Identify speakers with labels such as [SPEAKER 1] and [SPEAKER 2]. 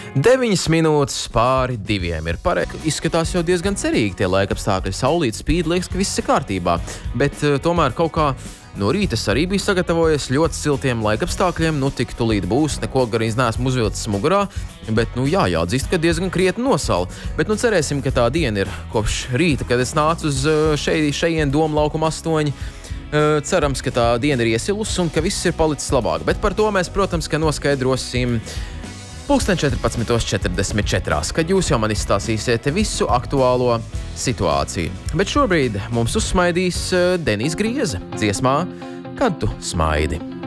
[SPEAKER 1] 9 minūtes pāri 2 ir pareizi. Izskatās jau diezgan cerīgi tie laikapstākļi. Saulīt spīd, liekas, ka viss ir kārtībā. Bet tomēr kaut kā no rīta es arī biju sagatavojies ļoti siltiem laikapstākļiem. Nu, tik tulīt būs, neko garīz neesmu uzvilcis mugurā. Bet, jāatzīst, ka diezgan krietni nosala. Bet, cerēsim, ka tā diena ir kopš rīta, kad es nācu uz šejien Doma laukuma 8. Cerams, ka tā diena ir iesilusi un ka viss ir palicis labāk. Bet par to mēs, protams, ka noskaidrosim 14:44, kad jūs jau man izstāstīsiet visu aktuālo situāciju. Bet šobrīd mums uzsmaidīs Denijs Grieze dziesmā Kad tu smaidi.